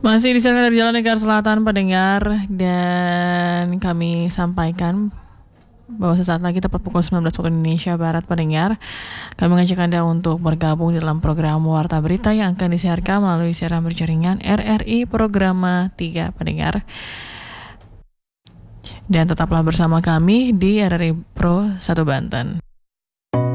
Masih disiarkan dari Jalan Negara Selatan pendengar, dan kami sampaikan bahwa sesaat lagi tepat pukul 19 waktu Indonesia Barat pendengar, kami mengajak Anda untuk bergabung dalam program Warta Berita yang akan disiarkan melalui siaran berjaringan RRI Programa 3 pendengar. Dan tetaplah bersama kami di RRI Pro 1 Banten.